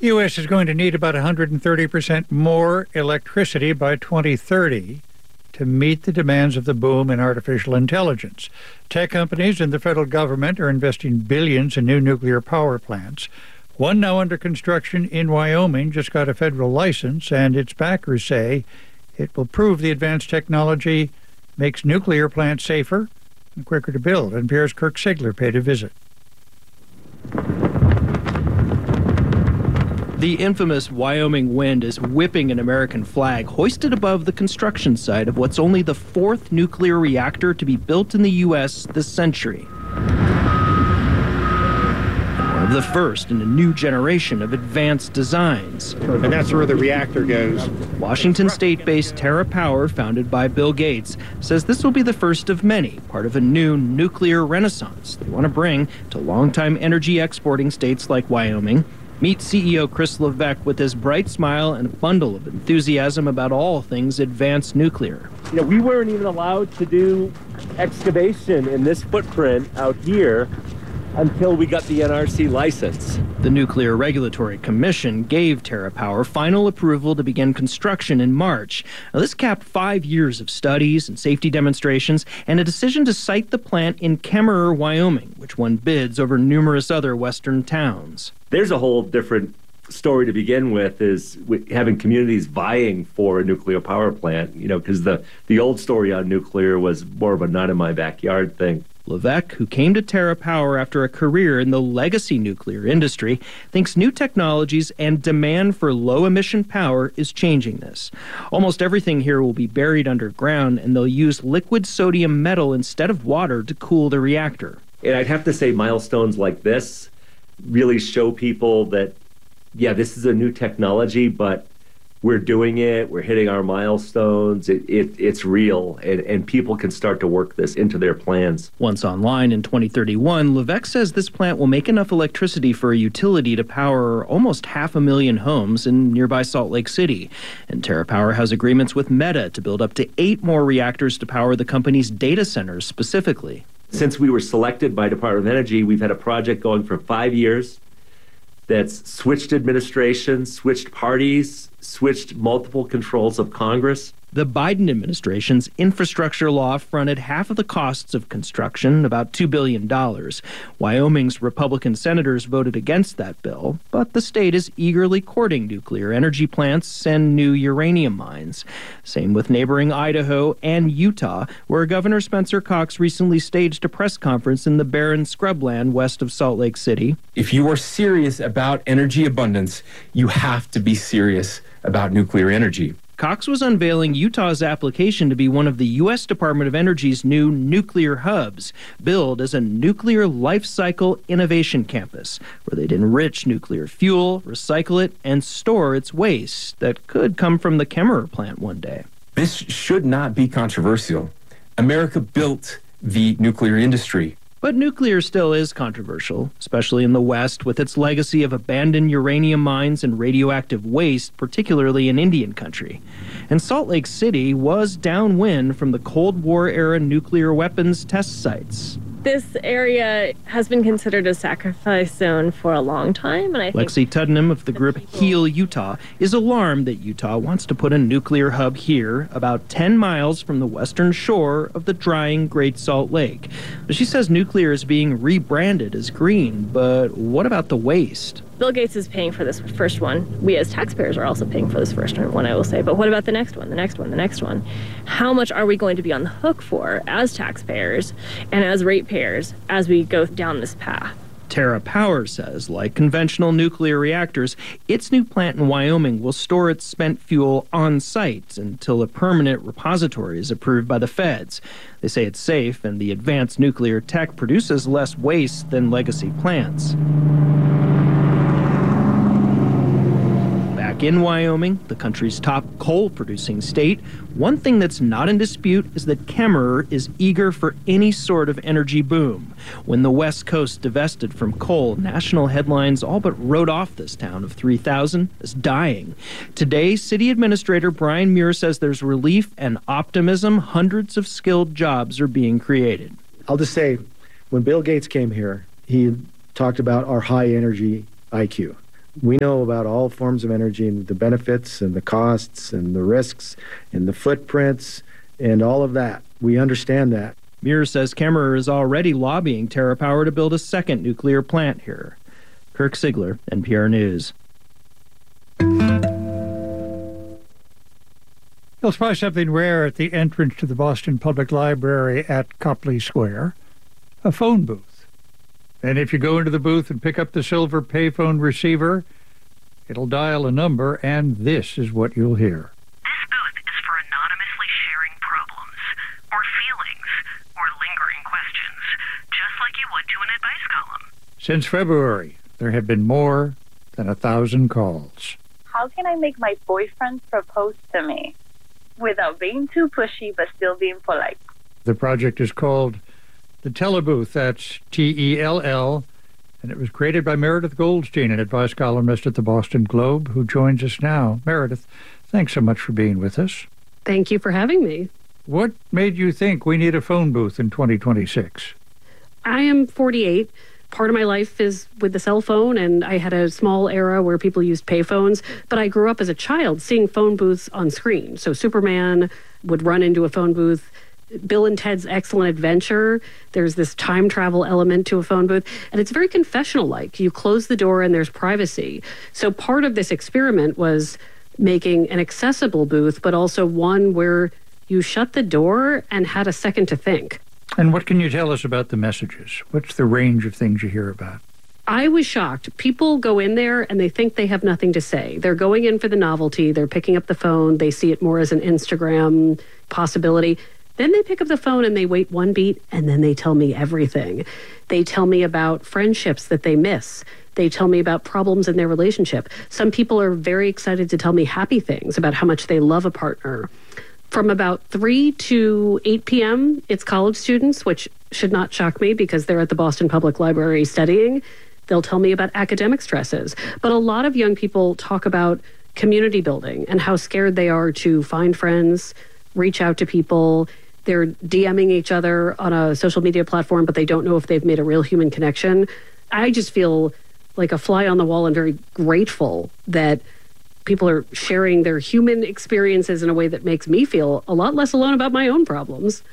The U.S. is going to need about 130% more electricity by 2030 to meet the demands of the boom in artificial intelligence. Tech companies and the federal government are investing billions in new nuclear power plants. One now under construction in Wyoming just got a federal license, and its backers say it will prove the advanced technology makes nuclear plants safer and quicker to build. NPR's Kirk Sigler paid a visit. The infamous Wyoming wind is whipping an American flag hoisted above the construction site of what's only the fourth nuclear reactor to be built in the U.S. this century. And one of the first in a new generation of advanced designs. And that's where the reactor goes. Washington state-based TerraPower, founded by Bill Gates, says this will be the first of many, part of a new nuclear renaissance they want to bring to longtime energy exporting states like Wyoming. Meet CEO Chris Levesque with his bright smile and a bundle of enthusiasm about all things advanced nuclear. You know, we weren't even allowed to do excavation in this footprint out here until we got the NRC license. The Nuclear Regulatory Commission gave TerraPower final approval to begin construction in March. Now, this capped 5 years of studies and safety demonstrations and a decision to site the plant in Kemmerer, Wyoming, which won bids over numerous other western towns. There's a whole different story to begin with, is having communities vying for a nuclear power plant, you know, because the old story on nuclear was more of a not in my backyard thing. Levesque, who came to TerraPower after a career in the legacy nuclear industry, thinks new technologies and demand for low-emission power is changing this. Almost everything here will be buried underground, and they'll use liquid sodium metal instead of water to cool the reactor. And I'd have to say milestones like this really show people that, yeah, this is a new technology, but we're doing it, we're hitting our milestones, it's real, and people can start to work this into their plans. Once online in 2031, Levesque says this plant will make enough electricity for a utility to power almost 500,000 homes in nearby Salt Lake City. And TerraPower has agreements with Meta to build up to 8 more reactors to power the company's data centers specifically. Since we were selected by Department of Energy, we've had a project going for 5 years that's switched administrations, switched parties, switched multiple controls of Congress. The Biden administration's infrastructure law fronted half of the costs of construction, about $2 billion. Wyoming's Republican senators voted against that bill, but the state is eagerly courting nuclear energy plants and new uranium mines. Same with neighboring Idaho and Utah, where Governor Spencer Cox recently staged a press conference in the barren scrubland west of Salt Lake City. If you are serious about energy abundance, you have to be serious about nuclear energy. Cox was unveiling Utah's application to be one of the U.S. Department of Energy's new nuclear hubs, billed as a nuclear life cycle innovation campus, where they'd enrich nuclear fuel, recycle it, and store its waste that could come from the Kemmerer plant one day. This should not be controversial. America built the nuclear industry. But nuclear still is controversial, especially in the West, with its legacy of abandoned uranium mines and radioactive waste, particularly in Indian country. And Salt Lake City was downwind from the Cold War-era nuclear weapons test sites. This area has been considered a sacrifice zone for a long time, and I think Lexi Tuddenham of the group Heal Utah is alarmed that Utah wants to put a nuclear hub here, about 10 miles from the western shore of the drying Great Salt Lake. But she says nuclear is being rebranded as green, but what about the waste? Bill Gates is paying for this first one. We as taxpayers are also paying for this first one, I will say. But what about the next one, the next one, the next one? How much are we going to be on the hook for as taxpayers and as ratepayers as we go down this path? TerraPower says, like conventional nuclear reactors, its new plant in Wyoming will store its spent fuel on site until a permanent repository is approved by the feds. They say it's safe, and the advanced nuclear tech produces less waste than legacy plants. In Wyoming, the country's top coal-producing state, one thing that's not in dispute is that Kemmerer is eager for any sort of energy boom. When the West Coast divested from coal, national headlines all but wrote off this town of 3,000 as dying. Today, City Administrator Brian Muir says there's relief and optimism. Hundreds of skilled jobs are being created. I'll just say, when Bill Gates came here, he talked about our high energy IQ. We know about all forms of energy and the benefits and the costs and the risks and the footprints and all of that. We understand that. Muir says Kemmerer is already lobbying TerraPower to build a second nuclear plant here. Kirk Sigler, NPR News. You'll spy something rare at the entrance to the Boston Public Library at Copley Square, a phone booth. And if you go into the booth and pick up the silver payphone receiver, it'll dial a number, and this is what you'll hear. This booth is for anonymously sharing problems, or feelings, or lingering questions, just like you would to an advice column. Since February, there have been more than 1,000 calls. How can I make my boyfriend propose to me without being too pushy but still being polite? The project is called the Telebooth. That's Tell, and it was created by Meredith Goldstein, an advice columnist at the Boston Globe, who joins us now. Meredith, thanks so much for being with us. Thank you for having me. What made you think we need a phone booth in 2026? I am 48. Part of my life is with the cell phone, and I had a small era where people used payphones, but I grew up as a child seeing phone booths on screen. So Superman would run into a phone booth. Bill and Ted's Excellent Adventure, there's this time travel element to a phone booth, and it's very confessional-like. You close the door and there's privacy. So part of this experiment was making an accessible booth, but also one where you shut the door and had a second to think. And what can you tell us about the messages? What's the range of things you hear about? I was shocked. People go in there and they think they have nothing to say. They're going in for the novelty. They're picking up the phone. They see it more as an Instagram possibility. Then they pick up the phone and they wait one beat, and then they tell me everything. They tell me about friendships that they miss. They tell me about problems in their relationship. Some people are very excited to tell me happy things about how much they love a partner. From about 3 to 8 p.m., it's college students, which should not shock me because they're at the Boston Public Library studying. They'll tell me about academic stresses. But a lot of young people talk about community building and how scared they are to find friends, reach out to people. They're DMing each other on a social media platform, but they don't know if they've made a real human connection. I just feel like a fly on the wall and very grateful that people are sharing their human experiences in a way that makes me feel a lot less alone about my own problems.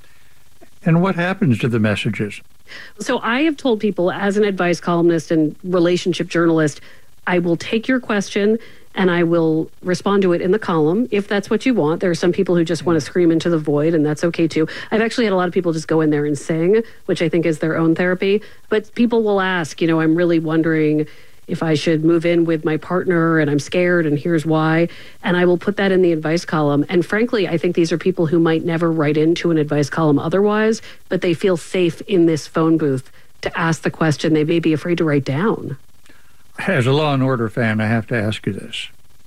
And what happens to the messages? So I have told people, as an advice columnist and relationship journalist, I will take your question and I will respond to it in the column if that's what you want. There are some people who just want to scream into the void, and that's okay too. I've actually had a lot of people just go in there and sing, which I think is their own therapy. But people will ask, I'm really wondering if I should move in with my partner and I'm scared and here's why. And I will put that in the advice column. And frankly, I think these are people who might never write into an advice column otherwise, but they feel safe in this phone booth to ask the question they may be afraid to write down. As a Law and Order fan, I have to ask you this.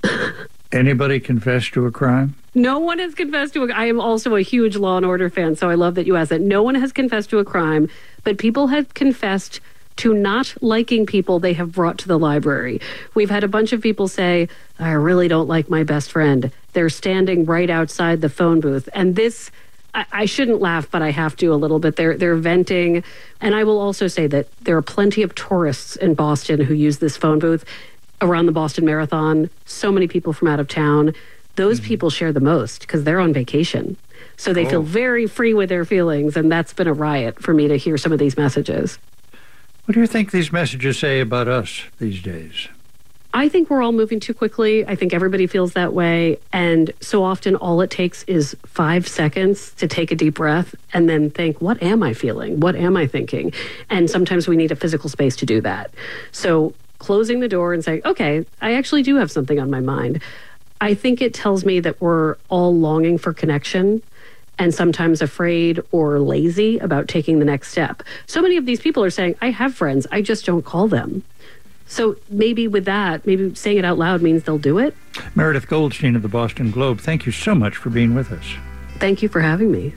Anybody confessed to a crime? No one has confessed to I am also a huge Law and Order fan, so I love that you asked that. No one has confessed to a crime, but people have confessed to not liking people they have brought to the library. We've had a bunch of people say, I really don't like my best friend. They're standing right outside the phone booth. And this, I shouldn't laugh, but I have to a little bit. They're venting. And I will also say that there are plenty of tourists in Boston who use this phone booth around the Boston Marathon. So many people from out of town. Those people share the most because they're on vacation. So they feel very free with their feelings. And that's been a riot for me to hear some of these messages. What do you think these messages say about us these days? I think we're all moving too quickly. I think everybody feels that way. And so often all it takes is 5 seconds to take a deep breath and then think, what am I feeling? What am I thinking? And sometimes we need a physical space to do that. So closing the door and saying, okay, I actually do have something on my mind. I think it tells me that we're all longing for connection and sometimes afraid or lazy about taking the next step. So many of these people are saying, I have friends, I just don't call them. So maybe with that, maybe saying it out loud means they'll do it. Meredith Goldstein of the Boston Globe, thank you so much for being with us. Thank you for having me.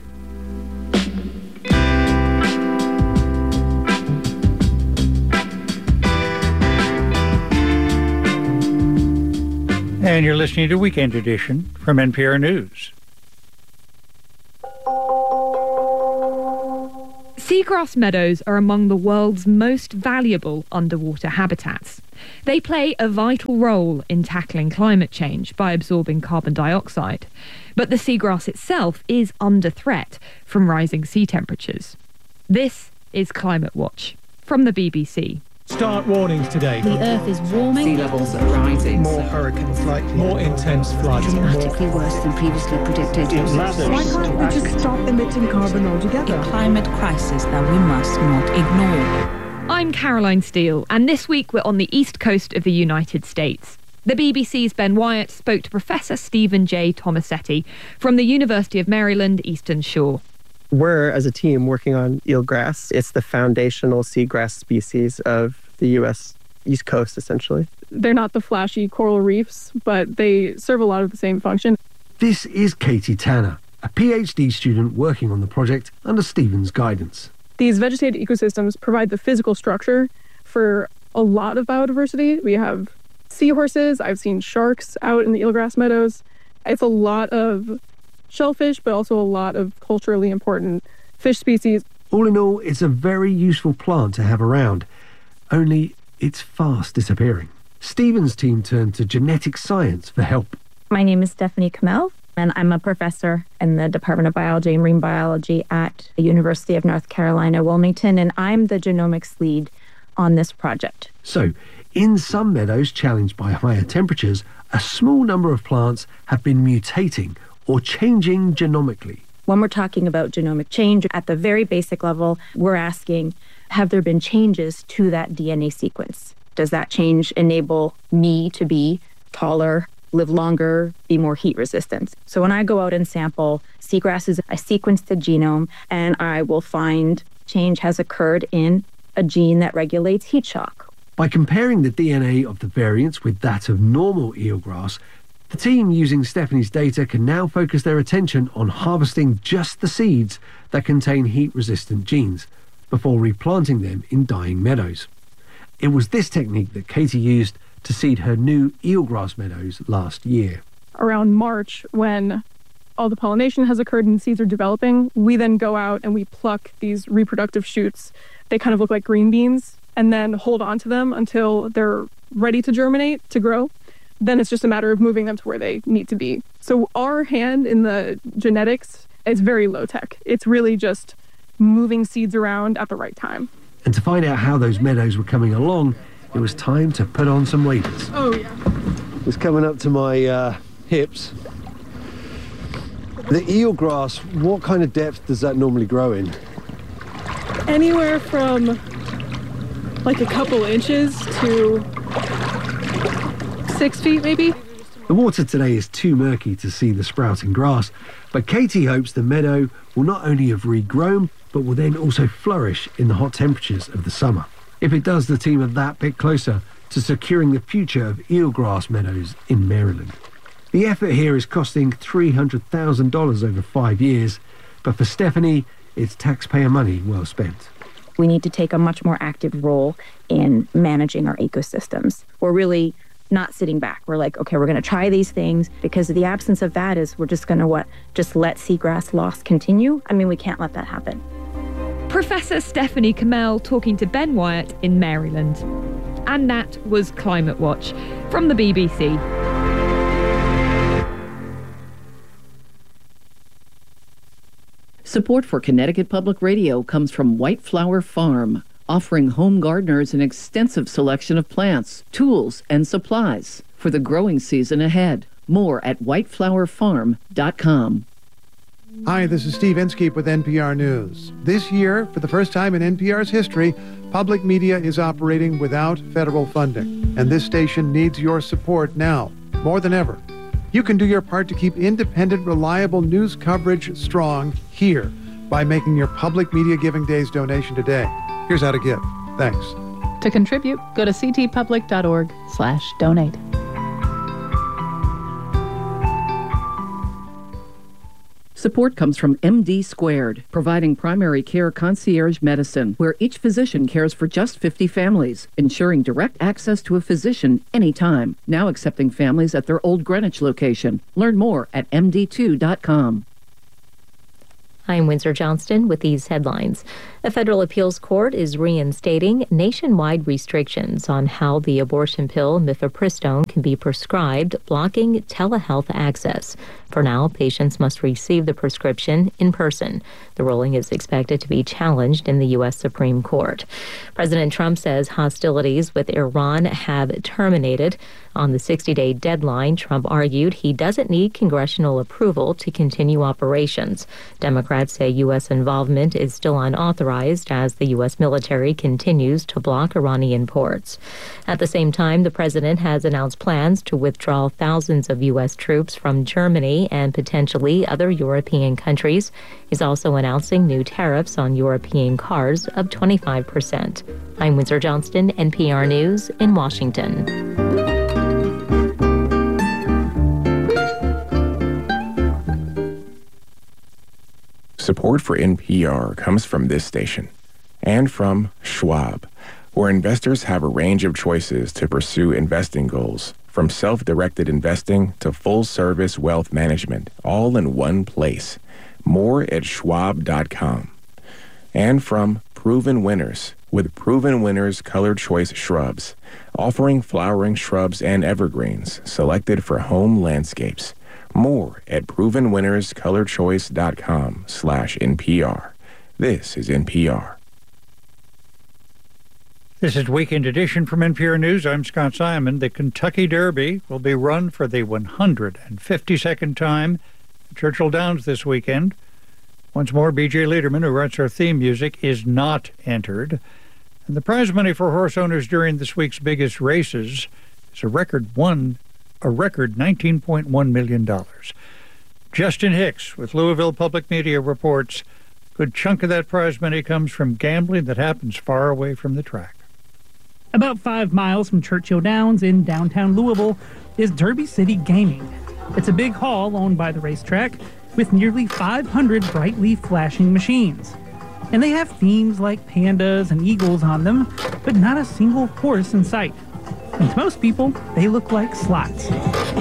And you're listening to Weekend Edition from NPR News. Seagrass meadows are among the world's most valuable underwater habitats. They play a vital role in tackling climate change by absorbing carbon dioxide. But the seagrass itself is under threat from rising sea temperatures. This is Climate Watch from the BBC. Start warnings today. The Earth is warming. Sea levels are rising. More hurricanes likely. More intense floods. Dramatically worse than previously predicted. Why can't we just stop emitting carbon altogether? A climate crisis that we must not ignore. I'm Caroline Steele, and this week we're on the east coast of the United States. The BBC's Ben Wyatt spoke to Professor Stephen J. Tomasetti from the University of Maryland, Eastern Shore. We're, as a team, working on eelgrass. It's the foundational seagrass species of the U.S. East Coast, essentially. They're not the flashy coral reefs, but they serve a lot of the same function. This is Katie Tanner, a PhD student working on the project under Stephen's guidance. These vegetated ecosystems provide the physical structure for a lot of biodiversity. We have seahorses. I've seen sharks out in the eelgrass meadows. It's a lot of shellfish, but also a lot of culturally important fish species. All in all, it's a very useful plant to have around, only it's fast disappearing. Stephen's team turned to genetic science for help. My name is Stephanie Kamel, and I'm a professor in the Department of Biology and Marine Biology at the University of North Carolina, Wilmington, and I'm the genomics lead on this project. So, in some meadows challenged by higher temperatures, a small number of plants have been mutating or changing genomically. When we're talking about genomic change, at the very basic level, we're asking, have there been changes to that DNA sequence? Does that change enable me to be taller, live longer, be more heat resistant? So when I go out and sample seagrasses, I sequence the genome and I will find change has occurred in a gene that regulates heat shock. By comparing the DNA of the variants with that of normal eelgrass, the team using Stephanie's data can now focus their attention on harvesting just the seeds that contain heat-resistant genes before replanting them in dying meadows. It was this technique that Katie used to seed her new eelgrass meadows last year. Around March, when all the pollination has occurred and seeds are developing, we then go out and we pluck these reproductive shoots. They kind of look like green beans, and then hold on to them until they're ready to germinate, to grow. Then it's just a matter of moving them to where they need to be. So our hand in the genetics is very low tech. It's really just moving seeds around at the right time. And to find out how those meadows were coming along, it was time to put on some waders. Oh, yeah. It's coming up to my hips. The eelgrass, what kind of depth does that normally grow in? Anywhere from like a couple inches to 6 feet, maybe. The water today is too murky to see the sprouting grass, but Katie hopes the meadow will not only have regrown, but will then also flourish in the hot temperatures of the summer. If it does, the team are that bit closer to securing the future of eelgrass meadows in Maryland. The effort here is costing $300,000 over 5 years, but for Stephanie, it's taxpayer money well spent. We need to take a much more active role in managing our ecosystems. We're really not sitting back. We're like, okay, we're going to try these things, because the absence of that is we're just going to just let seagrass loss continue? I mean, we can't let that happen. Professor Stephanie Kamel talking to Ben Wyatt in Maryland. And that was Climate Watch from the BBC. Support for Connecticut Public Radio comes from White Flower Farm, offering home gardeners an extensive selection of plants, tools, and supplies for the growing season ahead. More at whiteflowerfarm.com. Hi, this is Steve Inskeep with NPR News. This year, for the first time in NPR's history, public media is operating without federal funding, and this station needs your support now, more than ever. You can do your part to keep independent, reliable news coverage strong here by making your Public Media Giving Days donation today. Here's how to give. Thanks. To contribute, go to ctpublic.org/donate. Support comes from MD Squared, providing primary care concierge medicine, where each physician cares for just 50 families, ensuring direct access to a physician anytime. Now accepting families at their Old Greenwich location. Learn more at md2.com. I'm Windsor Johnston with these headlines. A federal appeals court is reinstating nationwide restrictions on how the abortion pill mifepristone can be prescribed, blocking telehealth access. For now, patients must receive the prescription in person. The ruling is expected to be challenged in the U.S. Supreme Court. President Trump says hostilities with Iran have terminated. On the 60-day deadline, Trump argued he doesn't need congressional approval to continue operations. Democrats say U.S. involvement is still unauthorized as the U.S. military continues to block Iranian ports. At the same time, the president has announced plans to withdraw thousands of U.S. troops from Germany and potentially other European countries. He's also announcing new tariffs on European cars of 25%. I'm Windsor Johnston, NPR News in Washington. Support for NPR comes from this station and from Schwab, where investors have a range of choices to pursue investing goals, from self-directed investing to full-service wealth management, all in one place. More at schwab.com. And from Proven Winners, with Proven Winners Colored Choice Shrubs, offering flowering shrubs and evergreens selected for home landscapes. More at provenwinnerscolorchoice.com/NPR. This is NPR. This is Weekend Edition from NPR News. I'm Scott Simon. The Kentucky Derby will be run for the 152nd time at Churchill Downs this weekend. Once more, B.J. Liederman, who writes our theme music, is not entered. And the prize money for horse owners during this week's biggest races is a record $19.1 million. Justin Hicks with Louisville Public Media reports a good chunk of that prize money comes from gambling that happens far away from the track. About 5 miles from Churchill Downs in downtown Louisville is Derby City Gaming. It's a big hall owned by the racetrack with nearly 500 brightly flashing machines. And they have themes like pandas and eagles on them, but not a single horse in sight. And to most people, they look like slots.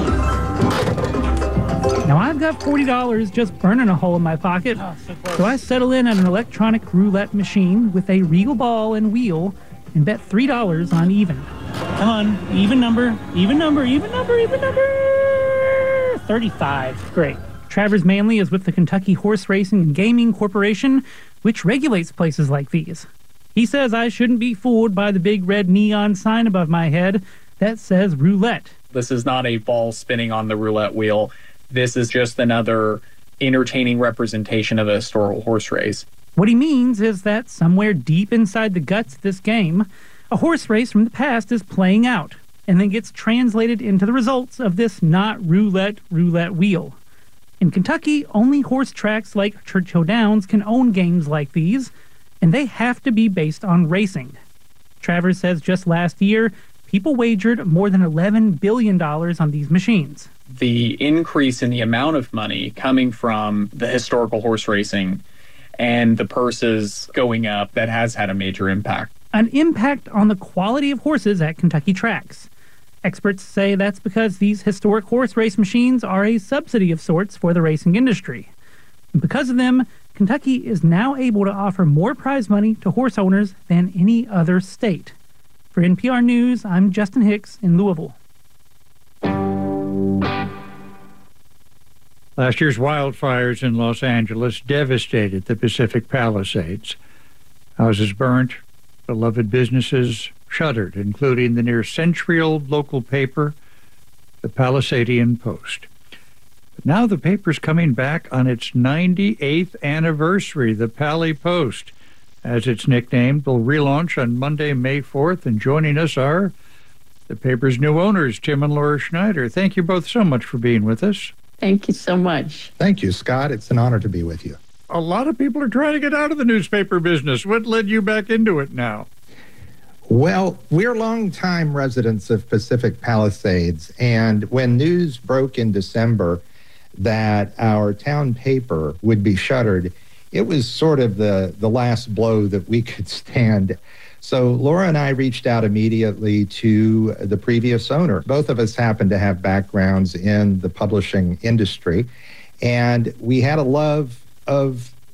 Now I've got $40 just burning a hole in my pocket, so I settle in on an electronic roulette machine with a real ball and wheel and bet $3 on even. Come on, even number, even number, even number, even number. 35. Great. Travers Manley is with the Kentucky Horse Racing and Gaming Corporation, which regulates places like these. He says I shouldn't be fooled by the big red neon sign above my head that says roulette. This is not a ball spinning on the roulette wheel. This is just another entertaining representation of a historical horse race. What he means is that somewhere deep inside the guts of this game, a horse race from the past is playing out and then gets translated into the results of this not roulette wheel. In Kentucky, only horse tracks like Churchill Downs can own games like these, and they have to be based on racing. Travers says just last year, people wagered more than $11 billion on these machines. The increase in the amount of money coming from the historical horse racing and the purses going up, that has had a major impact. An impact on the quality of horses at Kentucky tracks. Experts say that's because these historic horse race machines are a subsidy of sorts for the racing industry. And because of them, Kentucky is now able to offer more prize money to horse owners than any other state. For NPR News, I'm Justin Hicks in Louisville. Last year's wildfires in Los Angeles devastated the Pacific Palisades. Houses burnt, beloved businesses shuttered, including the near-century-old local paper, the Palisadian Post. But now the paper's coming back on its 98th anniversary. The Pali Post, as it's nicknamed, will relaunch on Monday, May 4th, and joining us are the paper's new owners, Tim and Laura Schneider. Thank you both so much for being with us. Thank you so much. Thank you, Scott. It's an honor to be with you. A lot of people are trying to get out of the newspaper business. What led you back into it now? Well, we're longtime residents of Pacific Palisades, and when news broke in December that our town paper would be shuttered, it was sort of the last blow that we could stand. So Laura and I reached out immediately to the previous owner. Both of us happen to have backgrounds in the publishing industry, and we had a love of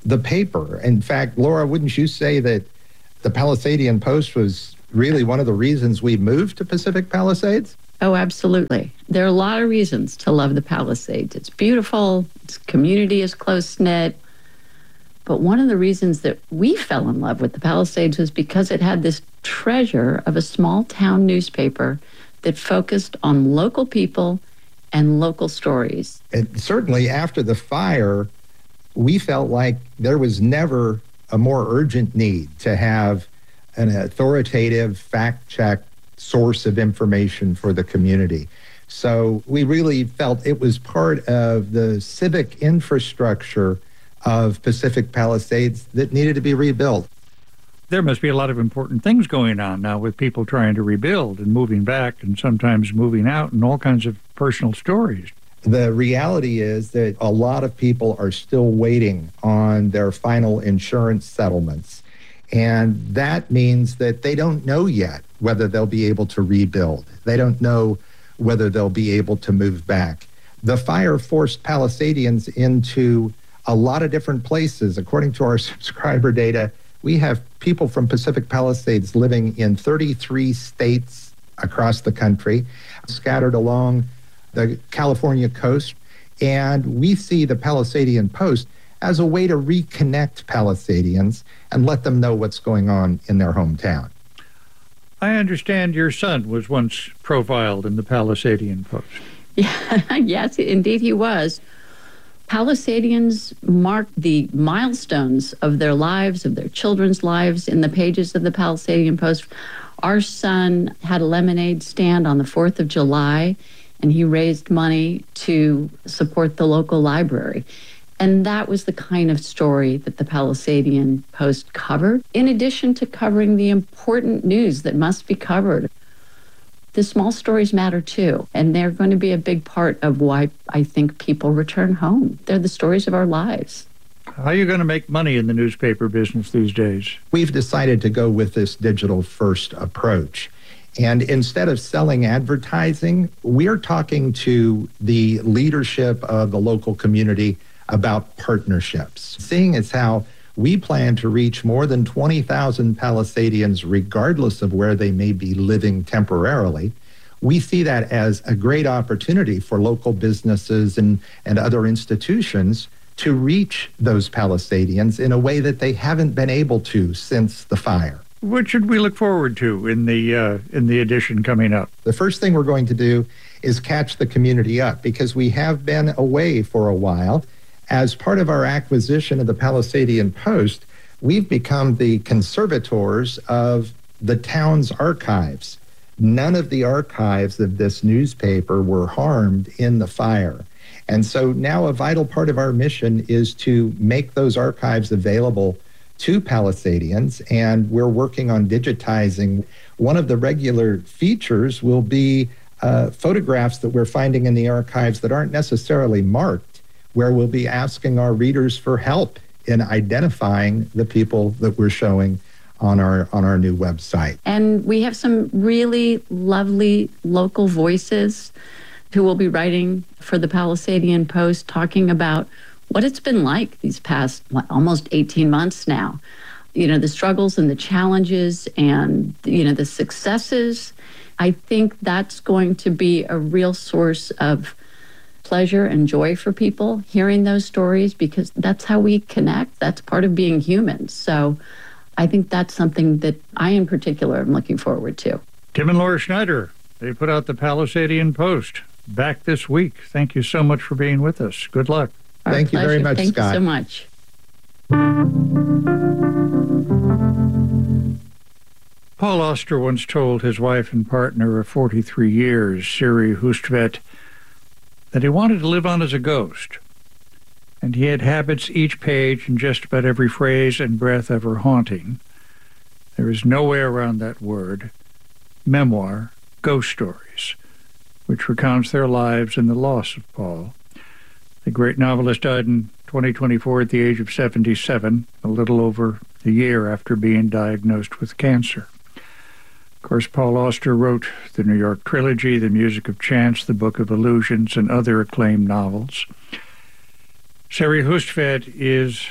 the paper. In fact, Laura, wouldn't you say that the Palisadian Post was really one of the reasons we moved to Pacific Palisades? Oh, absolutely. There are a lot of reasons to love the Palisades. It's beautiful, its community is close-knit. But one of the reasons that we fell in love with the Palisades was because it had this treasure of a small town newspaper that focused on local people and local stories. And certainly after the fire, we felt like there was never a more urgent need to have an authoritative, fact-checked source of information for the community. So we really felt it was part of the civic infrastructure of Pacific Palisades that needed to be rebuilt. There must be a lot of important things going on now with people trying to rebuild and moving back and sometimes moving out and all kinds of personal stories. The reality is that a lot of people are still waiting on their final insurance settlements. And that means that they don't know yet whether they'll be able to rebuild. They don't know whether they'll be able to move back. The fire forced Palisadians into a lot of different places. According to our subscriber data, we have people from Pacific Palisades living in 33 states across the country, scattered along the California coast. And we see the Palisadian Post as a way to reconnect Palisadians and let them know what's going on in their hometown. I understand your son was once profiled in the Palisadian Post. Yeah, yes, indeed he was. Palisadians mark the milestones of their lives, of their children's lives in the pages of the Palisadian Post. Our son had a lemonade stand on the 4th of July, and he raised money to support the local library. And that was the kind of story that the Palisadian Post covered, in addition to covering the important news that must be covered. The small stories matter too, and they're going to be a big part of why I think people return home. They're the stories of our lives. How are you going to make money in the newspaper business these days? We've decided to go with this digital-first approach. And instead of selling advertising, we're talking to the leadership of the local community about partnerships. Seeing as how we plan to reach more than 20,000 Palisadians, regardless of where they may be living temporarily, we see that as a great opportunity for local businesses and other institutions to reach those Palisadians in a way that they haven't been able to since the fire. What should we look forward to in the edition coming up? The first thing we're going to do is catch the community up, because we have been away for a while. As part of our acquisition of the Palisadian Post, we've become the conservators of the town's archives. None of the archives of this newspaper were harmed in the fire. And so now a vital part of our mission is to make those archives available to Palisadians, and we're working on digitizing. One of the regular features will be photographs that we're finding in the archives that aren't necessarily marked, where we'll be asking our readers for help in identifying the people that we're showing on our new website. And we have some really lovely local voices who will be writing for the Palisadian Post, talking about what it's been like these past almost 18 months now. You know, the struggles and the challenges and, the successes. I think that's going to be a real source of pleasure and joy for people, hearing those stories, because that's how we connect. That's part of being human. So I think that's something that I in particular am looking forward to. Tim and Laura Schneider, they put out the Palisadian Post back this week. Thank you so much for being with us. Good luck. Thank you very much, Scott. Thank you so much. Paul Auster once told his wife and partner of 43 years, Siri Hustvedt, that he wanted to live on as a ghost, and he had habits each page and just about every phrase and breath ever haunting. There is no way around that word. Memoir, Ghost Stories, which recounts their lives and the loss of Paul. The great novelist died in 2024 at the age of 77, a little over a year after being diagnosed with cancer. Of course, Paul Auster wrote the New York Trilogy, The Music of Chance, The Book of Illusions, and other acclaimed novels. Siri Hustvedt is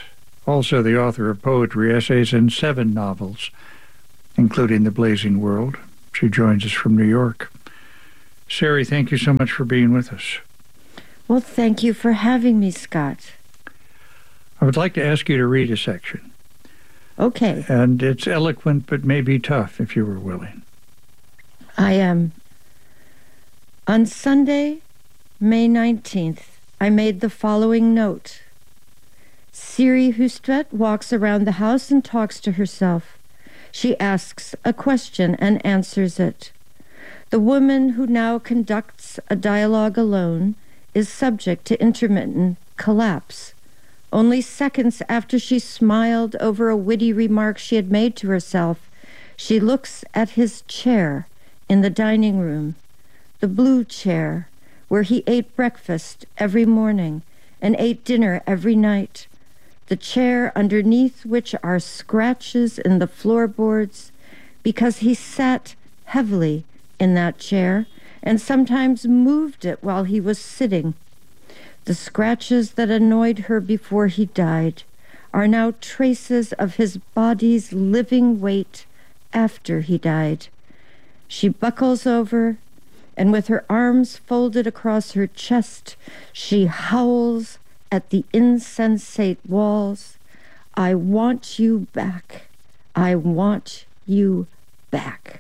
also the author of poetry, essays, and 7 novels, including The Blazing World. She joins us from New York. Sari, thank you so much for being with us. Well, thank you for having me, Scott. I would like to ask you to read a section. Okay. And it's eloquent, but maybe tough, if you were willing. I am. On Sunday, May 19th, I made the following note. Siri Hustvedt walks around the house and talks to herself. She asks a question and answers it. The woman who now conducts a dialogue alone is subject to intermittent collapse. Only seconds after she smiled over a witty remark she had made to herself, she looks at his chair in the dining room, the blue chair where he ate breakfast every morning and ate dinner every night, the chair underneath which are scratches in the floorboards because he sat heavily in that chair and sometimes moved it while he was sitting. The scratches that annoyed her before he died are now traces of his body's living weight after he died. She buckles over, and with her arms folded across her chest, she howls at the insensate walls. I want you back. I want you back.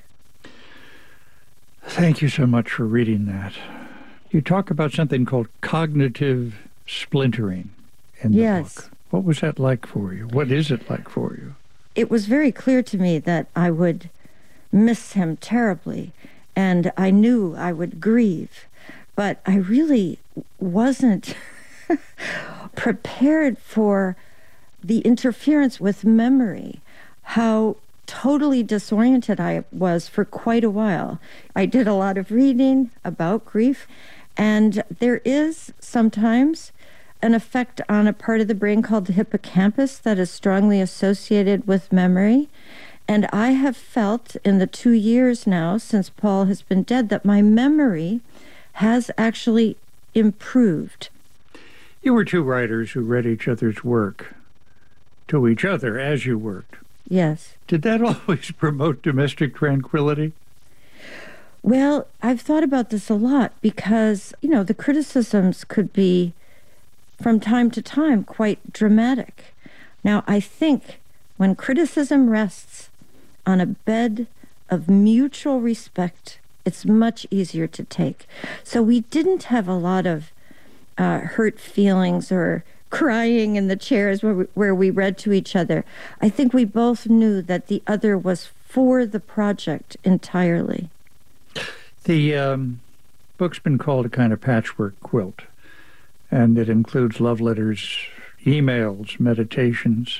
Thank you so much for reading that. You talk about something called cognitive splintering in the book. What was that like for you? What is it like for you? It was very clear to me that I would miss him terribly, and I knew I would grieve, but I really wasn't prepared for the interference with memory, how totally disoriented I was for quite a while. I did a lot of reading about grief, and there is sometimes an effect on a part of the brain called the hippocampus that is strongly associated with memory. And I have felt in the 2 years now since Paul has been dead that my memory has actually improved. You were 2 writers who read each other's work to each other as you worked. Yes. Did that always promote domestic tranquility? Well, I've thought about this a lot because, the criticisms could be, from time to time, quite dramatic. Now, I think when criticism rests on a bed of mutual respect, it's much easier to take. So we didn't have a lot of hurt feelings or crying in the chairs where we read to each other. I think we both knew that the other was for the project entirely. The book's been called a kind of patchwork quilt, and it includes love letters, emails, meditations.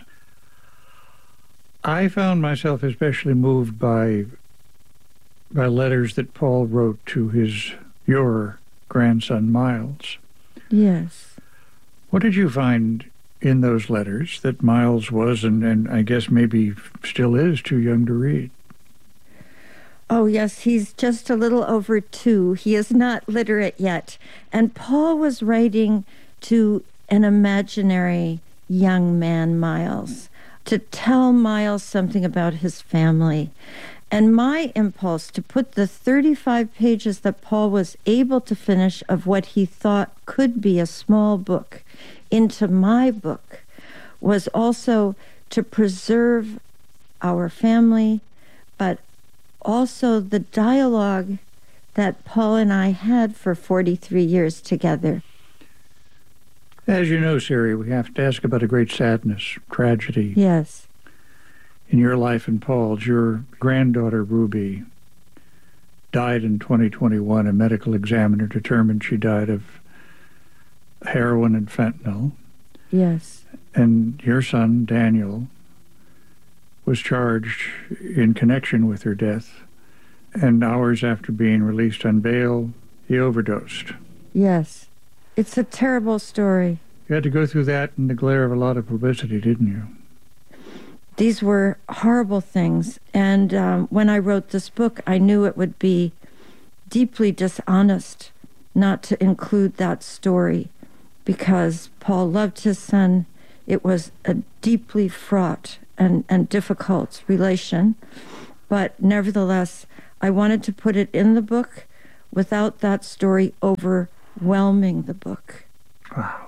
I found myself especially moved by letters that Paul wrote to your grandson, Miles. Yes. What did you find in those letters that Miles was, and I guess maybe still is, too young to read? Oh, yes, he's just a little over 2. He is not literate yet. And Paul was writing to an imaginary young man, Miles, to tell Miles something about his family. And my impulse to put the 35 pages that Paul was able to finish of what he thought could be a small book into my book was also to preserve our family, but also the dialogue that Paul and I had for 43 years together. As you know, Sari, we have to ask about a great sadness, tragedy. Yes. In your life and Paul's, your granddaughter, Ruby, died in 2021. A medical examiner determined she died of heroin and fentanyl. Yes. And your son, Daniel, was charged in connection with her death. And hours after being released on bail, he overdosed. Yes. It's a terrible story. You had to go through that in the glare of a lot of publicity, didn't you? These were horrible things. And when I wrote this book, I knew it would be deeply dishonest not to include that story, because Paul loved his son It was a deeply fraught and difficult relation. But nevertheless, I wanted to put it in the book without that story overwhelming the book. Wow.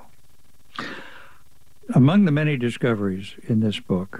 Among the many discoveries in this book,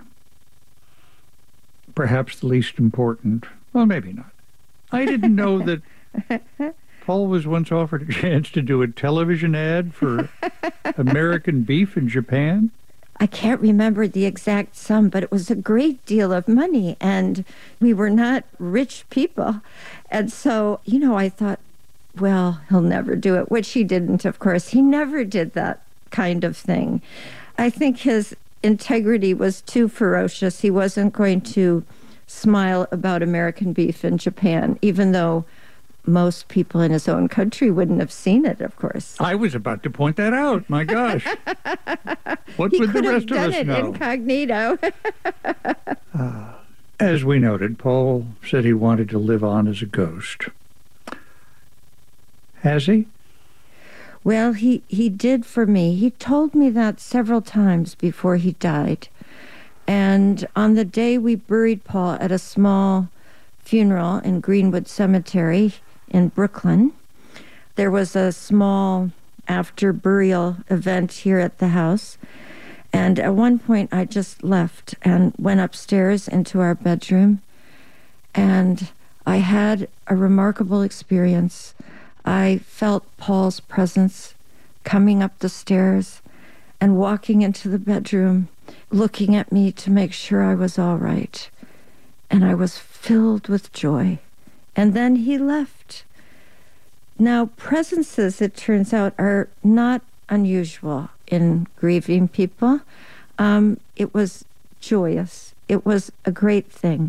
perhaps the least important, well, maybe not. I didn't know that Paul was once offered a chance to do a television ad for American beef in Japan. I can't remember the exact sum, but it was a great deal of money, and we were not rich people. And so, I thought, well, he'll never do it, which he didn't, of course. He never did that kind of thing. I think his integrity was too ferocious. He wasn't going to smile about American beef in Japan, even though most people in his own country wouldn't have seen it, of course. I was about to point that out. My gosh. What would the rest of us know? He could have done it incognito. As we noted, Paul said he wanted to live on as a ghost. Has he? Well, he did for me. He told me that several times before he died. And on the day we buried Paul at a small funeral in Greenwood Cemetery in Brooklyn, there was a small after-burial event here at the house. And at one point, I just left and went upstairs into our bedroom. And I had a remarkable experience. I felt Paul's presence coming up the stairs and walking into the bedroom, looking at me to make sure I was all right. And I was filled with joy. And then he left. Now, presences, it turns out, are not unusual in grieving people. It was joyous. It was a great thing.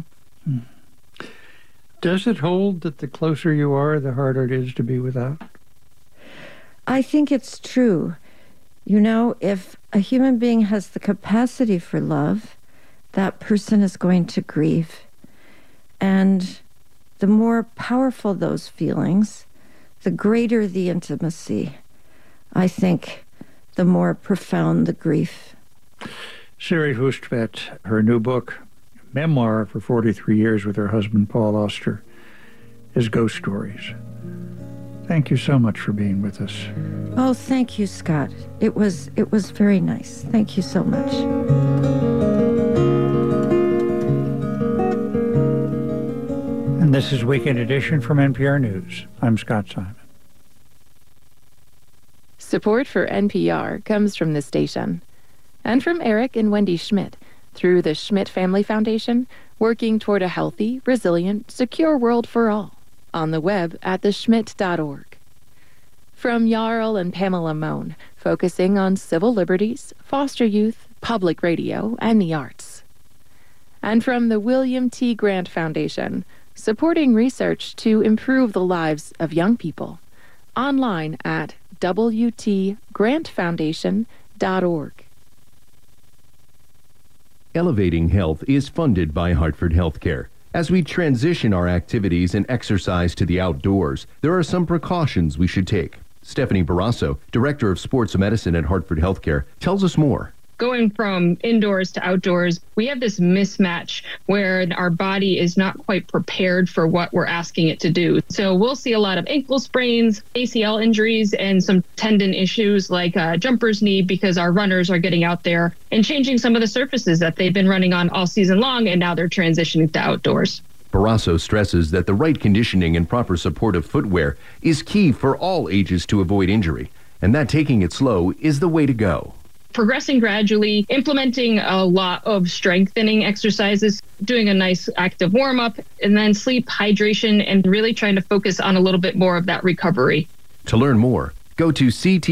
Does it hold that the closer you are, the harder it is to be without? I think it's true. If a human being has the capacity for love, that person is going to grieve. And the more powerful those feelings, the greater the intimacy. I think the more profound the grief. Siri Hustvedt, her new book, memoir for 43 years with her husband, Paul Auster, is Ghost Stories. Thank you so much for being with us. Oh, thank you, Scott. It was very nice. Thank you so much. And this is Weekend Edition from NPR News. I'm Scott Simon. Support for NPR comes from this station and from Eric and Wendy Schmidt through the Schmidt Family Foundation, working toward a healthy, resilient, secure world for all. On the web at theschmidt.org. From Jarl and Pamela Mohn, focusing on civil liberties, foster youth, public radio, and the arts. And from the William T. Grant Foundation, supporting research to improve the lives of young people. Online at wtgrantfoundation.org. Elevating Health is funded by Hartford Healthcare. As we transition our activities and exercise to the outdoors, there are some precautions we should take. Stephanie Barrasso, Director of Sports Medicine at Hartford Healthcare, tells us more. Going from indoors to outdoors, we have this mismatch where our body is not quite prepared for what we're asking it to do. So we'll see a lot of ankle sprains, ACL injuries, and some tendon issues like jumper's knee because our runners are getting out there and changing some of the surfaces that they've been running on all season long, and now they're transitioning to outdoors. Barrasso stresses that the right conditioning and proper supportive footwear is key for all ages to avoid injury, and that taking it slow is the way to go. Progressing gradually, implementing a lot of strengthening exercises, doing a nice active warm-up, and then sleep, hydration, and really trying to focus on a little bit more of that recovery. To learn more, go to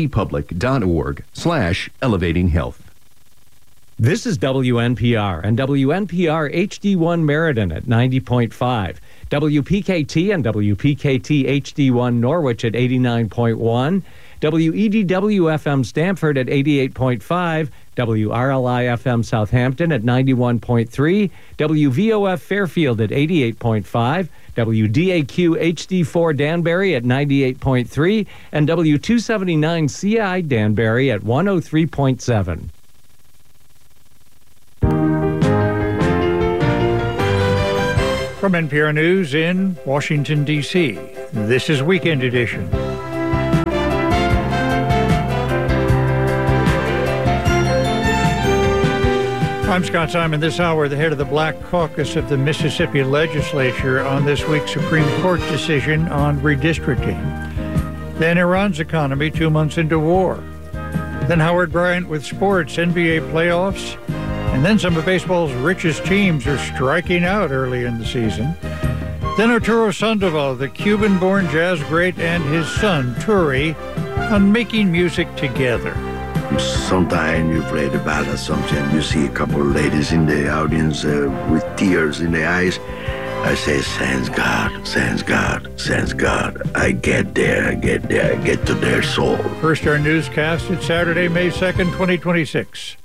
ctpublic.org/elevatinghealth. This is WNPR and WNPR HD1 Meriden at 90.5, WPKT and WPKT HD1 Norwich at 89.1, WEDW-FM Stamford at 88.5, WRLI-FM Southampton at 91.3, WVOF Fairfield at 88.5, WDAQ HD4 Danbury at 98.3, and W279CI Danbury at 103.7. From NPR News in Washington, D.C., this is Weekend Edition. I'm Scott Simon. This hour, the head of the Black Caucus of the Mississippi Legislature on this week's Supreme Court decision on redistricting. Then Iran's economy 2 months into war. Then Howard Bryant with sports, NBA playoffs. And then some of baseball's richest teams are striking out early in the season. Then Arturo Sandoval, the Cuban-born jazz great, and his son, Turi, on making music together. Sometimes you play the ballad, sometimes you see a couple of ladies in the audience with tears in their eyes. I say, thanks God, thanks God, thanks God. I get there, I get to their soul. First, our newscast. It's Saturday, May 2nd, 2026.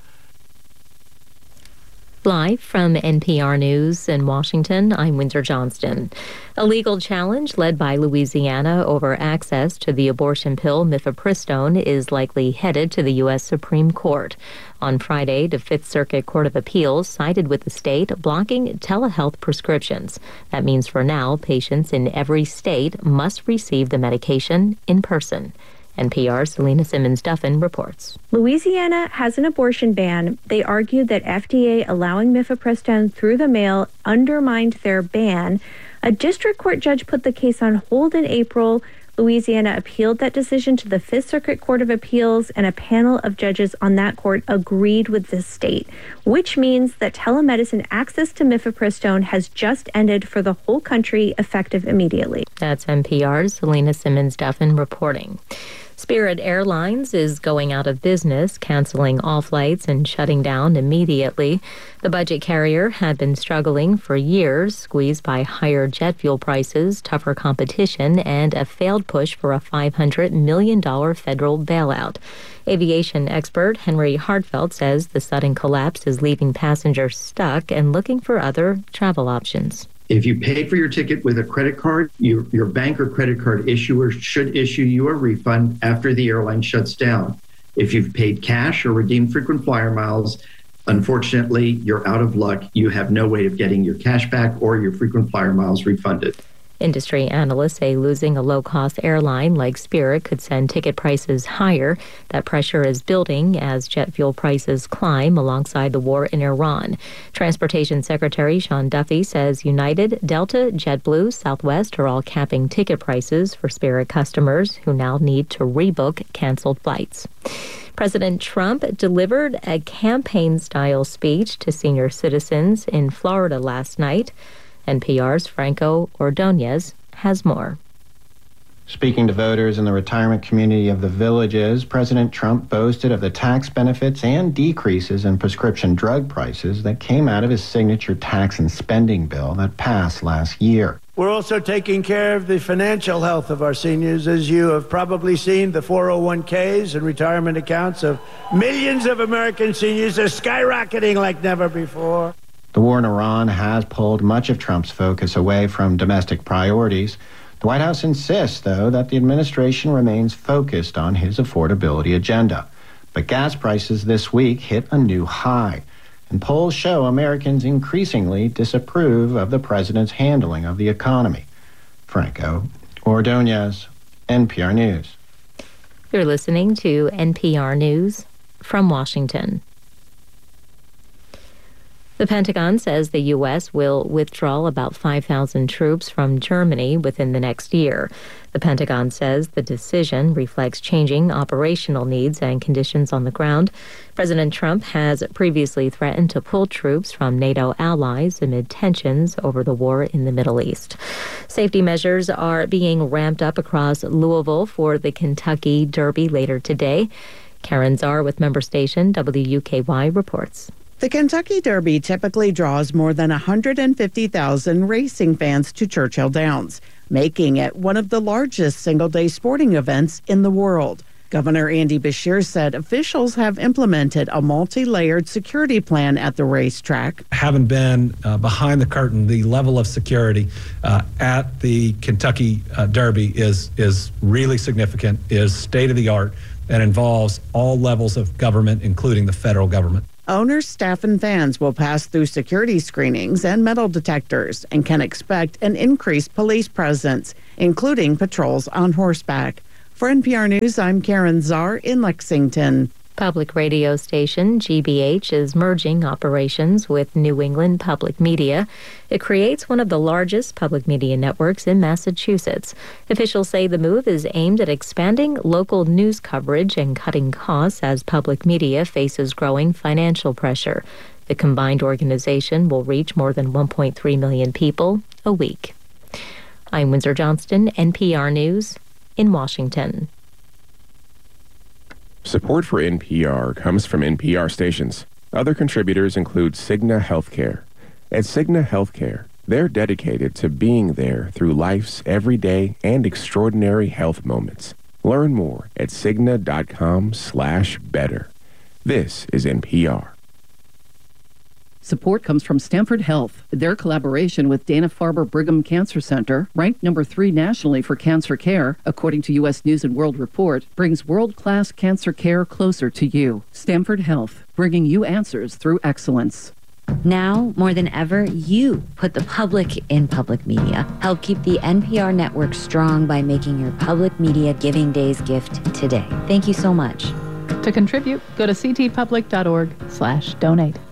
Live from NPR News in Washington, I'm Winter Johnston. A legal challenge led by Louisiana over access to the abortion pill mifepristone is likely headed to the U.S. Supreme Court. On Friday, the Fifth Circuit Court of Appeals sided with the state, blocking telehealth prescriptions. That means for now, patients in every state must receive the medication in person. NPR's Selena Simmons-Duffin reports. Louisiana has an abortion ban. They argued that FDA allowing mifepristone through the mail undermined their ban. A district court judge put the case on hold in April. Louisiana appealed that decision to the Fifth Circuit Court of Appeals, and a panel of judges on that court agreed with the state, which means that telemedicine access to mifepristone has just ended for the whole country, effective immediately. That's NPR's Selena Simmons-Duffin reporting. Spirit Airlines is going out of business, canceling all flights and shutting down immediately. The budget carrier had been struggling for years, squeezed by higher jet fuel prices, tougher competition, and a failed push for a $500 million federal bailout. Aviation expert Henry Hartfeld says the sudden collapse is leaving passengers stuck and looking for other travel options. If you paid for your ticket with a credit card, your bank or credit card issuer should issue you a refund after the airline shuts down. If you've paid cash or redeemed frequent flyer miles, unfortunately, you're out of luck. You have no way of getting your cash back or your frequent flyer miles refunded. Industry analysts say losing a low-cost airline like Spirit could send ticket prices higher. That pressure is building as jet fuel prices climb alongside the war in Iran. Transportation Secretary Sean Duffy says United, Delta, JetBlue, Southwest are all capping ticket prices for Spirit customers who now need to rebook canceled flights. President Trump delivered a campaign-style speech to senior citizens in Florida last night. NPR's Franco Ordonez has more. Speaking to voters in the retirement community of the Villages, President Trump boasted of the tax benefits and decreases in prescription drug prices that came out of his signature tax and spending bill that passed last year. We're also taking care of the financial health of our seniors. As you have probably seen, the 401ks and retirement accounts of millions of American seniors are skyrocketing like never before. The war in Iran has pulled much of Trump's focus away from domestic priorities. The White House insists, though, that the administration remains focused on his affordability agenda. But gas prices this week hit a new high, and polls show Americans increasingly disapprove of the president's handling of the economy. Franco Ordonez, NPR News. You're listening to NPR News from Washington. The Pentagon says the U.S. will withdraw about 5,000 troops from Germany within the next year. The Pentagon says the decision reflects changing operational needs and conditions on the ground. President Trump has previously threatened to pull troops from NATO allies amid tensions over the war in the Middle East. Safety measures are being ramped up across Louisville for the Kentucky Derby later today. Karen Czar with member station WUKY reports. The Kentucky Derby typically draws more than 150,000 racing fans to Churchill Downs, making it one of the largest single-day sporting events in the world. Governor Andy Beshear said officials have implemented a multi-layered security plan at the racetrack. Having been behind the curtain, the level of security at the Kentucky Derby is really significant, is state-of-the-art, and involves all levels of government, including the federal government. Owners, staff, and fans will pass through security screenings and metal detectors and can expect an increased police presence, including patrols on horseback. For NPR News, I'm Karen Czar in Lexington. Public radio station GBH is merging operations with New England Public Media. It creates one of the largest public media networks in Massachusetts. Officials say the move is aimed at expanding local news coverage and cutting costs as public media faces growing financial pressure. The combined organization will reach more than 1.3 million people a week. I'm Windsor Johnston, NPR News in Washington. Support for NPR comes from NPR stations. Other contributors include Cigna Healthcare. At Cigna Healthcare, they're dedicated to being there through life's everyday and extraordinary health moments. Learn more at Cigna.com/better. This is NPR. Support comes from Stanford Health. Their collaboration with Dana-Farber Brigham Cancer Center, ranked number 3 nationally for cancer care, according to U.S. News & World Report, brings world-class cancer care closer to you. Stanford Health, bringing you answers through excellence. Now, more than ever, you put the public in public media. Help keep the NPR network strong by making your public media Giving Days gift today. Thank you so much. To contribute, go to ctpublic.org/donate.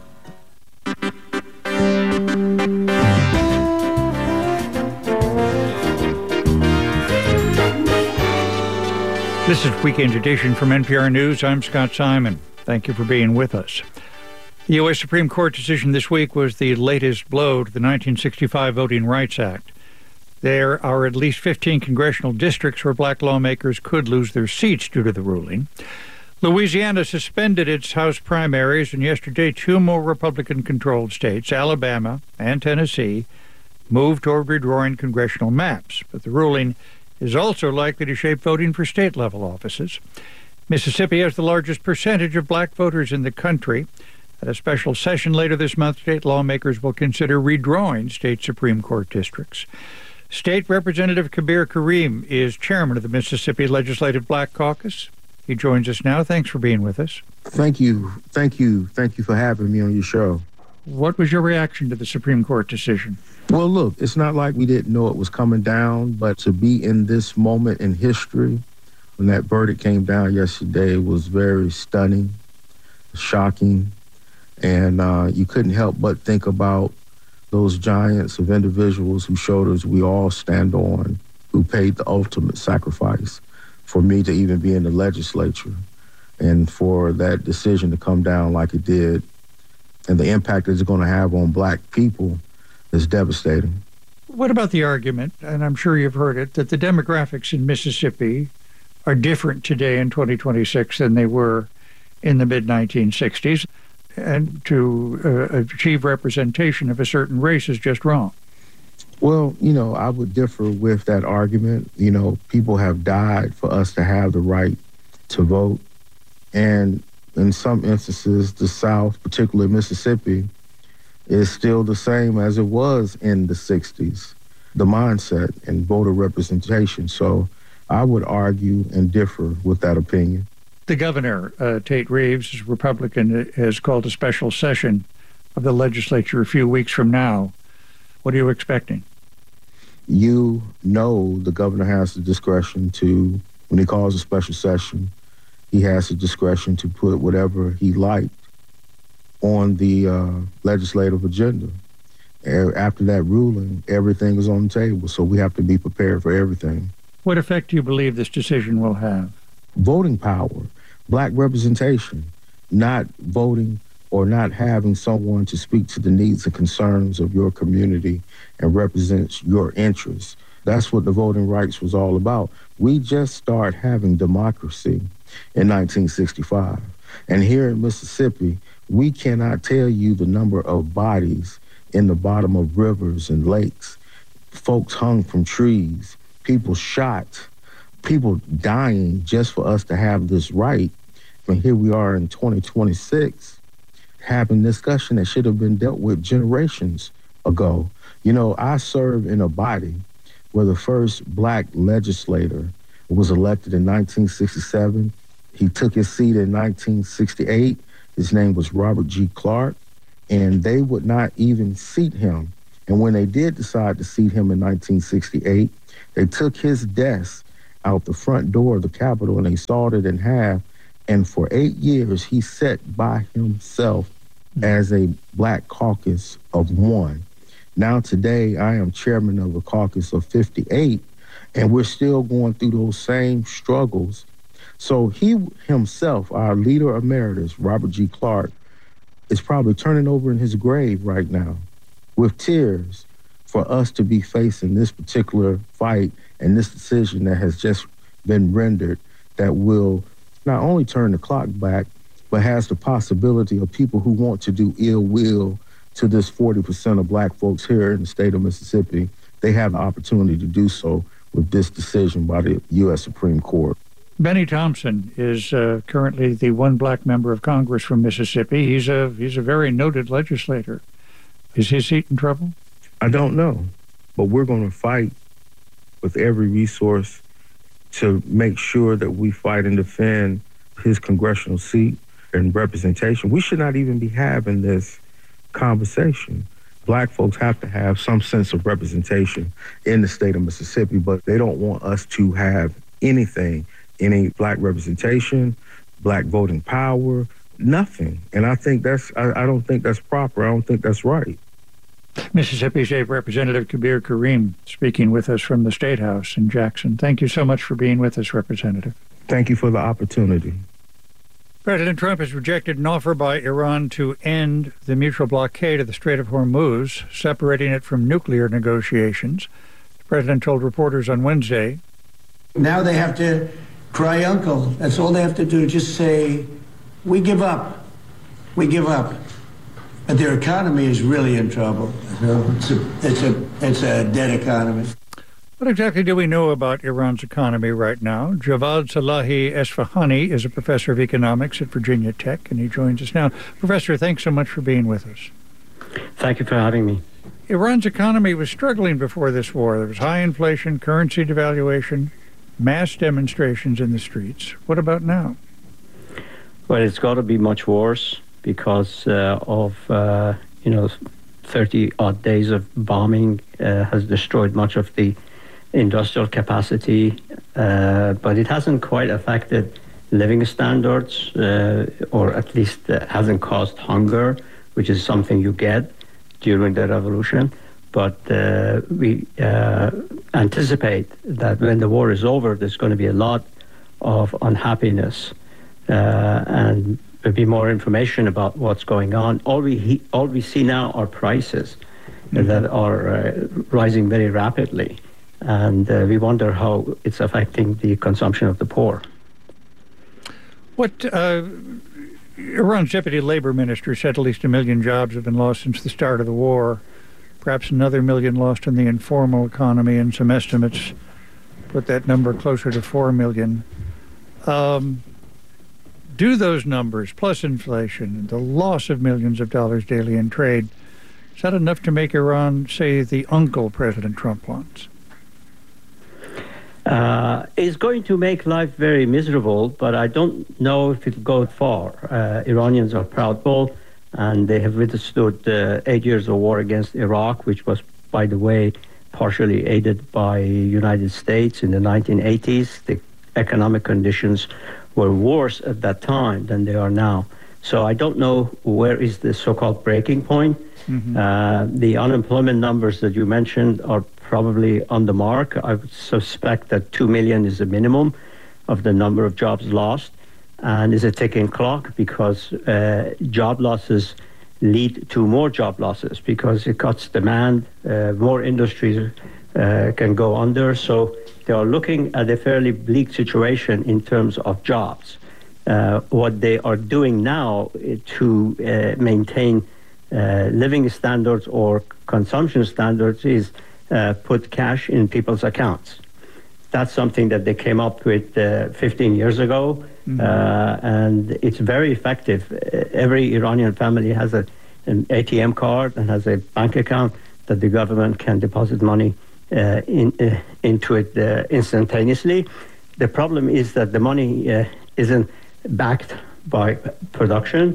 This is Weekend Edition from NPR News. I'm Scott Simon. Thank you for being with us. The U.S. Supreme Court decision this week was the latest blow to the 1965 Voting Rights Act. There are at least 15 congressional districts where black lawmakers could lose their seats due to the ruling. Louisiana suspended its House primaries, and yesterday 2 more Republican-controlled states, Alabama and Tennessee, moved toward redrawing congressional maps. But the ruling is also likely to shape voting for state-level offices. Mississippi has the largest percentage of black voters in the country. At a special session later this month, state lawmakers will consider redrawing state Supreme Court districts. State Representative Kabir Karim is chairman of the Mississippi Legislative Black Caucus. He joins us now. Thanks for being with us. Thank you. Thank you for having me on your show. What was your reaction to the Supreme Court decision? Well, look, it's not like we didn't know it was coming down, but to be in this moment in history, when that verdict came down yesterday, was very stunning, shocking, and you couldn't help but think about those giants of individuals whose shoulders we all stand on, who paid the ultimate sacrifice for me to even be in the legislature, and for that decision to come down like it did, and the impact it's going to have on black people is devastating. What about the argument, and I'm sure you've heard it, that the demographics in Mississippi are different today in 2026 than they were in the mid-1960s, and to achieve representation of a certain race is just wrong? Well, I would differ with that argument. People have died for us to have the right to vote. And in some instances, the South, particularly Mississippi, is still the same as it was in the 60s, the mindset and voter representation. So I would argue and differ with that opinion. The governor, Tate Reeves, Republican, has called a special session of the legislature a few weeks from now. What are you expecting? The governor has the discretion to, when he calls a special session, he has the discretion to put whatever he liked on the legislative agenda. After that ruling, everything is on the table, so we have to be prepared for everything. What effect do you believe this decision will have? Voting power, black representation, not voting or not having someone to speak to the needs and concerns of your community and represents your interests. That's what the voting rights was all about. We just started having democracy in 1965. And here in Mississippi, we cannot tell you the number of bodies in the bottom of rivers and lakes, folks hung from trees, people shot, people dying just for us to have this right. And here we are in 2026 having discussion that should have been dealt with generations ago. I serve in a body where the first black legislator was elected in 1967. He took his seat in 1968. His name was Robert G. Clark, and they would not even seat him. And when they did decide to seat him in 1968, they took his desk out the front door of the Capitol and they sawed it in half. And for 8 years, he sat by himself as a Black caucus of one. Now today, I am chairman of a caucus of 58, and we're still going through those same struggles. So he himself, our leader emeritus, Robert G. Clark, is probably turning over in his grave right now with tears for us to be facing this particular fight and this decision that has just been rendered that will not only turn the clock back, but has the possibility of people who want to do ill will to this 40% of Black folks here in the state of Mississippi. They have the opportunity to do so with this decision by the U.S. Supreme Court. Benny Thompson is currently the one Black member of Congress from Mississippi. He's a very noted legislator. Is his seat in trouble? I don't know, but we're going to fight with every resource to make sure that we fight and defend his congressional seat and representation. We should not even be having this conversation. Black folks have to have some sense of representation in the state of Mississippi, but they don't want us to have anything, any Black representation, Black voting power, nothing. And I think I don't think that's proper. I don't think that's right. Mississippi State Representative Kabir Karim speaking with us from the State House in Jackson. Thank you so much for being with us, Representative. Thank you for the opportunity. President Trump has rejected an offer by Iran to end the mutual blockade of the Strait of Hormuz, separating it from nuclear negotiations. The president told reporters on Wednesday, now they have to cry uncle. That's all they have to do. Just say, we give up. We give up. But their economy is really in trouble. It's a dead economy. What exactly do we know about Iran's economy right now? Javad Salahi Esfahani is a professor of economics at Virginia Tech, and he joins us now. Professor, thanks so much for being with us. Thank you for having me. Iran's economy was struggling before this war. There was high inflation, currency devaluation, mass demonstrations in the streets. What about now? Well, it's got to be much worse because of 30-odd days of bombing has destroyed much of the industrial capacity, but it hasn't quite affected living standards, or at least hasn't caused hunger, which is something you get during the revolution. But we anticipate that when the war is over, there's going to be a lot of unhappiness, and there'll be more information about what's going on. All we see now are prices that are rising very rapidly, and we wonder how it's affecting the consumption of the poor. What Iran's deputy labor minister said at least 1 million jobs have been lost since the start of the war, perhaps another 1 million lost in the informal economy, and some estimates put that number closer to 4 million. Do those numbers, plus inflation, the loss of millions of dollars daily in trade, is that enough to make Iran, say, the uncle President Trump wants? It's going to make life very miserable, but I don't know if it goes far. Iranians are proud people, and they have withstood 8 years of war against Iraq, which was, by the way, partially aided by the United States in the 1980s. The economic conditions were worse at that time than they are now. So I don't know where is the so-called breaking point. Mm-hmm. The unemployment numbers that you mentioned are probably on the mark. I would suspect that 2 million is the minimum of the number of jobs lost, and is a ticking clock because job losses lead to more job losses because it cuts demand, more industries can go under. So they are looking at a fairly bleak situation in terms of jobs. What they are doing now to maintain living standards or consumption standards is put cash in people's accounts. That's something that they came up with 15 years ago, and it's very effective. Every Iranian family has an ATM card and has a bank account that the government can deposit money into it instantaneously. The problem is that the money isn't backed by production,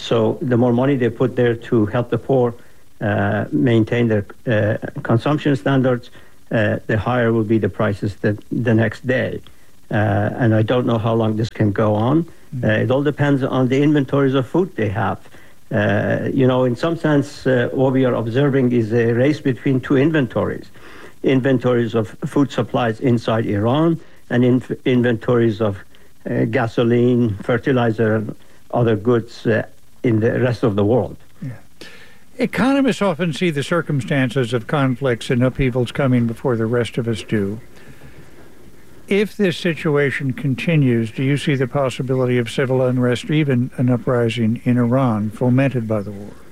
So the more money they put there to help the poor maintain their consumption standards, the higher will be the prices the next day. And I don't know how long this can go on. It all depends on the inventories of food they have. In some sense, what we are observing is a race between two inventories of food supplies inside Iran and inventories of gasoline, fertilizer, and other goods in the rest of the world. Yeah. Economists often see the circumstances of conflicts and upheavals coming before the rest of us do. If this situation continues, do you see the possibility of civil unrest or even an uprising in Iran fomented by the war?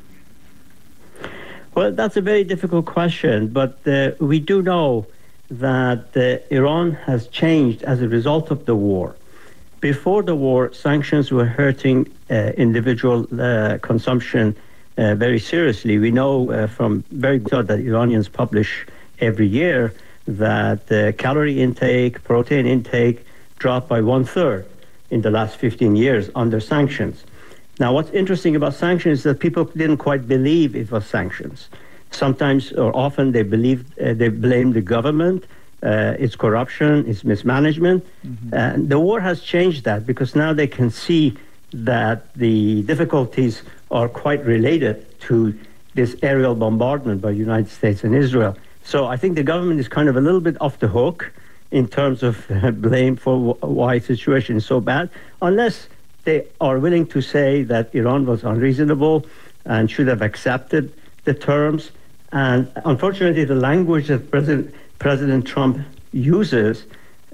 Well, that's a very difficult question, but we do know that Iran has changed as a result of the war. Before the war, sanctions were hurting individual consumption very seriously. We know from very good that Iranians publish every year that calorie intake, protein intake dropped by 1/3 in the last 15 years under sanctions. Now, what's interesting about sanctions is that people didn't quite believe it was sanctions. Sometimes or often they blame the government, its corruption, its mismanagement. And the war has changed that because now they can see that the difficulties are quite related to this aerial bombardment by the United States and Israel. So I think the government is kind of a little bit off the hook in terms of blame for why the situation is so bad, unless they are willing to say that Iran was unreasonable and should have accepted the terms. And unfortunately, the language that President Trump uses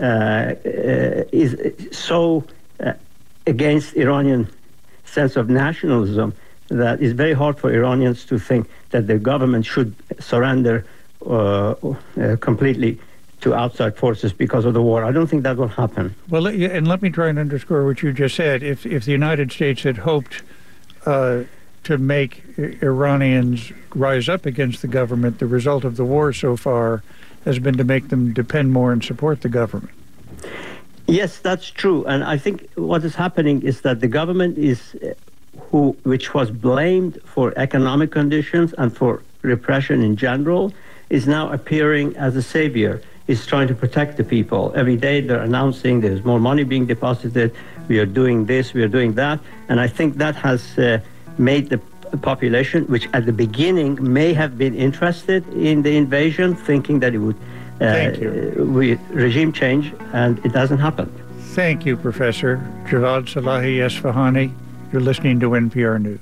is so against Iranian sense of nationalism that it's very hard for Iranians to think that the government should surrender completely to outside forces because of the war. I don't think that will happen. Well, and let me try and underscore what you just said. If the United States had hoped to make Iranians rise up against the government, the result of the war so far has been to make them depend more and support the government. Yes, that's true. And I think what is happening is that the government which was blamed for economic conditions and for repression in general, is now appearing as a savior. Is trying to protect the people. Every day they're announcing there's more money being deposited, we are doing this, we are doing that. And I think that has made the population, which at the beginning may have been interested in the invasion, thinking that it would regime change, and it doesn't happen. Thank you, Professor Javad Salahi Esfahani. You're listening to NPR News.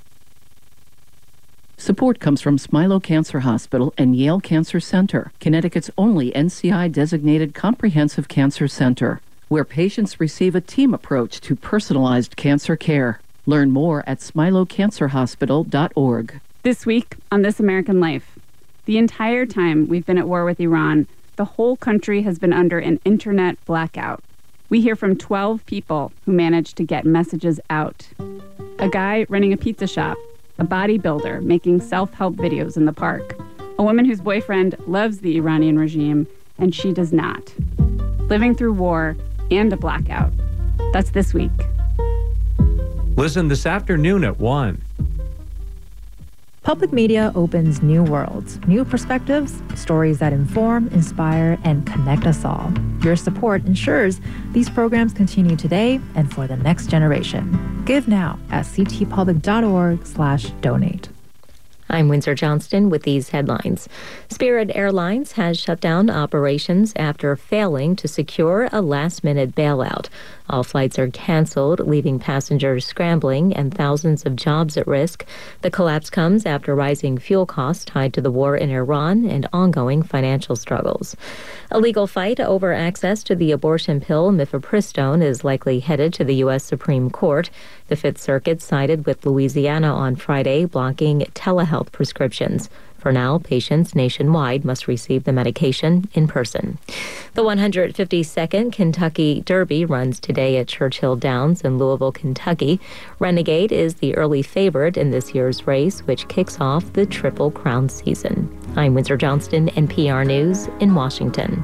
Support comes from Smilow Cancer Hospital and Yale Cancer Center, Connecticut's only NCI-designated comprehensive cancer center, where patients receive a team approach to personalized cancer care. Learn more at smilowcancerhospital.org. This week on This American Life, the entire time we've been at war with Iran, the whole country has been under an internet blackout. We hear from 12 people who managed to get messages out. A guy running a pizza shop, a bodybuilder making self-help videos in the park, a woman whose boyfriend loves the Iranian regime and she does not. Living through war and a blackout. That's this week. Listen this afternoon at 1. Public media opens new worlds, new perspectives, stories that inform, inspire, and connect us all. Your support ensures these programs continue today and for the next generation. Give now at ctpublic.org/donate. I'm Windsor Johnston with these headlines. Spirit Airlines has shut down operations after failing to secure a last-minute bailout. All flights are canceled, leaving passengers scrambling and thousands of jobs at risk. The collapse comes after rising fuel costs tied to the war in Iran and ongoing financial struggles. A legal fight over access to the abortion pill mifepristone is likely headed to the U.S. Supreme Court. The Fifth Circuit sided with Louisiana on Friday, blocking telehealth prescriptions. For now, patients nationwide must receive the medication in person. The 152nd Kentucky Derby runs today at Churchill Downs in Louisville, Kentucky. Renegade is the early favorite in this year's race, which kicks off the Triple Crown season. I'm Windsor Johnston, NPR News in Washington.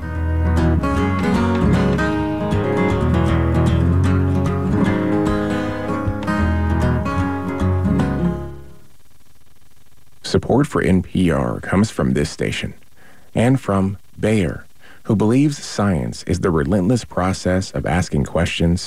Support for NPR comes from this station and from Bayer, who believes science is the relentless process of asking questions